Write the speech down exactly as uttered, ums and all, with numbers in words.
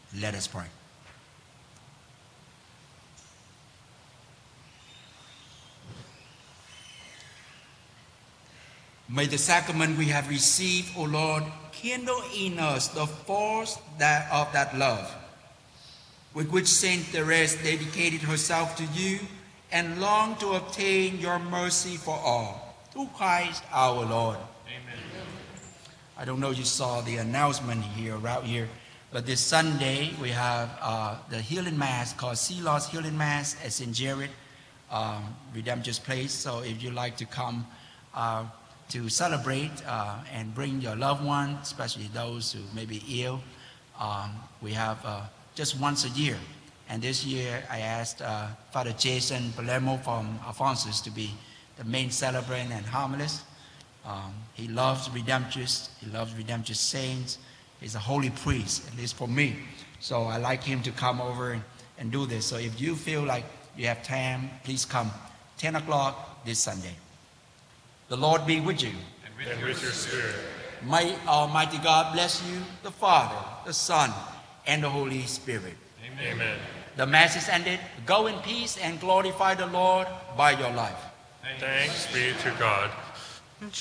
Let us pray. May the sacrament we have received, O Lord, kindle in us the force that, of that love, with which Saint Therese dedicated herself to you and longed to obtain your mercy for all. Through Christ our Lord. Amen. I don't know if you saw the announcement here, right here, but this Sunday we have uh, the healing mass called Silas Healing Mass at Saint Jared um, Redemptor's Place. So if you'd like to come uh, to celebrate uh, and bring your loved one, especially those who may be ill, um, we have uh, just once a year. And this year I asked uh, Father Jason Palermo from Alphonsus to be the main celebrant and homilist. Um, he loves Redemptorists, he loves Redemptorist saints. He's a holy priest, at least for me. So I like him to come over and, and do this. So if you feel like you have time, please come. ten o'clock this Sunday. The Lord be with you. And with, and with your spirit. May Almighty God bless you, the Father, the Son, and the Holy Spirit. Amen. Amen. The Mass is ended. Go in peace and glorify the Lord by your life. Thanks be to God.